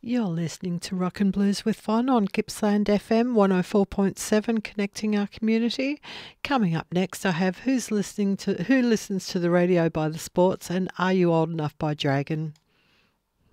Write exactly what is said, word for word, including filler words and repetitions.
You're listening to Rock and Blues with Von on Gippsland F M one oh four point seven, connecting our community. Coming up next, I have Who's Listening to Who Listens to the Radio by The Sports and Are You Old Enough by Dragon.